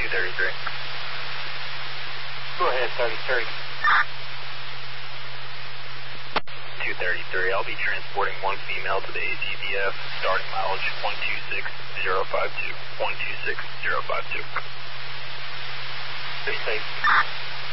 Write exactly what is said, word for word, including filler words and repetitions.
thirty-three. Go ahead, thirty-three. two thirty-three, I'll be transporting one female to the A T V F, starting mileage one two six zero five two. one two six zero five two. Be safe.